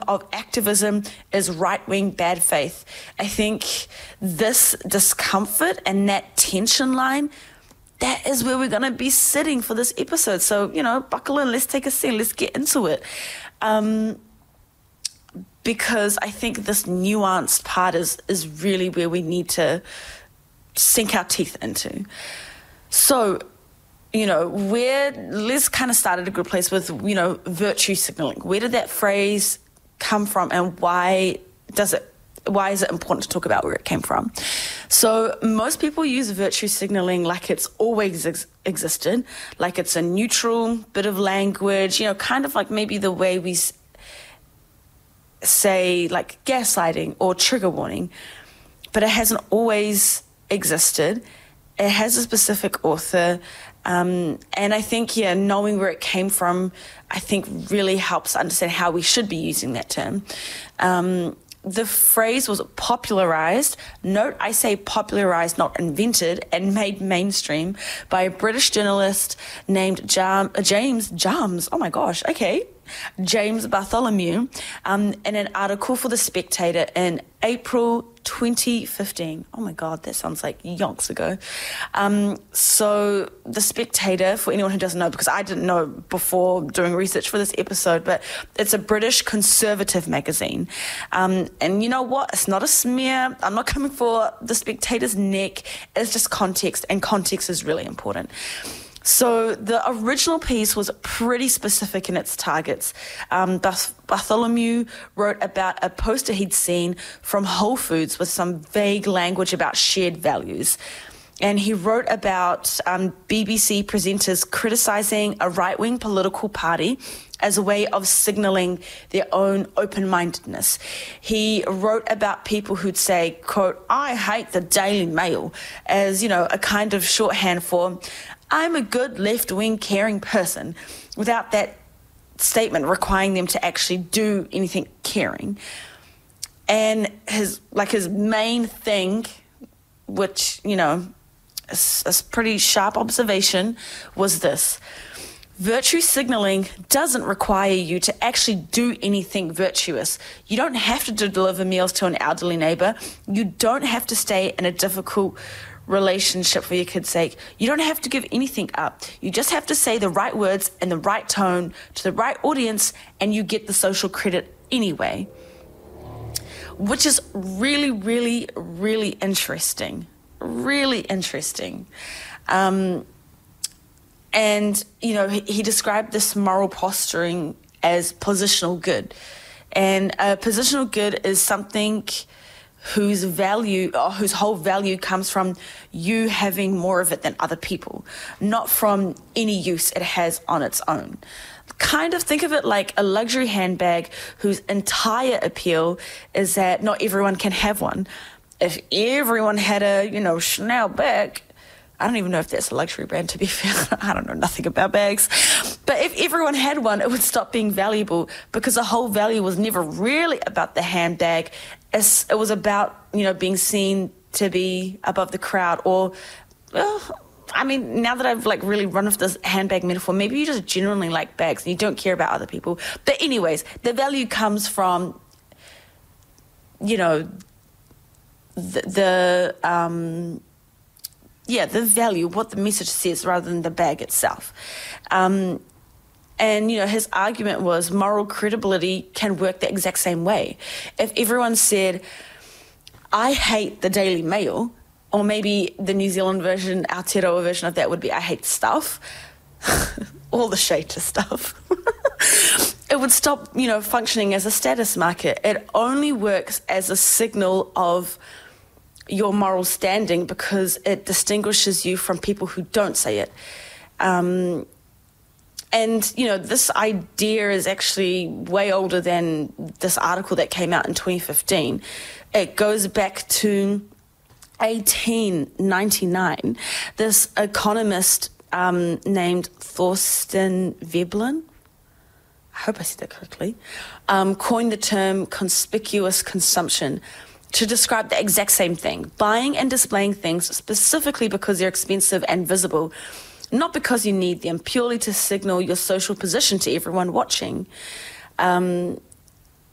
of activism is right-wing bad faith. I think this discomfort and that tension line, that is where we're going to be sitting for this episode. So, buckle in, let's take a scene, let's get into it. Because I think this nuanced part is really where we need to sink our teeth into. So, let's kind of start at a good place with, virtue signaling. Where did that phrase come from, and why is it important to talk about where it came from? So most people use virtue signaling like it's always existed, like it's a neutral bit of language, kind of like maybe the way we say like gaslighting or trigger warning, but it hasn't always existed. It has a specific author, and I think, knowing where it came from, I think really helps understand how we should be using that term. The phrase was popularized, note I say popularized, not invented, and made mainstream by a British journalist named James Bartholomew, in an article for The Spectator in April 2015. Oh my God, that sounds like yonks ago. So The Spectator, for anyone who doesn't know, because I didn't know before doing research for this episode, but it's a British conservative magazine. And you know what? It's not a smear. I'm not coming for The Spectator's neck. It's just context, and context is really important. So the original piece was pretty specific in its targets. Bartholomew wrote about a poster he'd seen from Whole Foods with some vague language about shared values. And he wrote about BBC presenters criticising a right-wing political party as a way of signalling their own open-mindedness. He wrote about people who'd say, quote, "I hate the Daily Mail," as, a kind of shorthand for, "I'm a good left-wing caring person," without that statement requiring them to actually do anything caring. And his main thing, which, is a pretty sharp observation, was this: virtue signaling doesn't require you to actually do anything virtuous. You don't have to deliver meals to an elderly neighbor. You don't have to stay in a difficult relationship for your kid's sake. You don't have to give anything up. You just have to say the right words in the right tone to the right audience, and you get the social credit anyway. Which is really, really, really interesting. Really interesting. And, he described this moral posturing as positional good. And positional good is something whose whole value comes from you having more of it than other people, not from any use it has on its own. Kind of think of it like a luxury handbag whose entire appeal is that not everyone can have one. If everyone had a, Chanel bag, I don't even know if that's a luxury brand, to be fair. I don't know nothing about bags. But if everyone had one, it would stop being valuable, because the whole value was never really about the handbag. It was about, being seen to be above the crowd. Or, now that I've really run off this handbag metaphor, maybe you just genuinely like bags and you don't care about other people. But anyways, the value comes from, the value, what the message says, rather than the bag itself. And, his argument was moral credibility can work the exact same way. If everyone said, "I hate the Daily Mail," or maybe the New Zealand version, Aotearoa version of that would be, "I hate stuff," all the shade to stuff, it would stop, functioning as a status marker. It only works as a signal of your moral standing, because it distinguishes you from people who don't say it. And, this idea is actually way older than this article that came out in 2015. It goes back to 1899. This economist named Thorstein Veblen, I hope I said that correctly, coined the term conspicuous consumption to describe the exact same thing: buying and displaying things specifically because they're expensive and visible, not because you need them, purely to signal your social position to everyone watching. And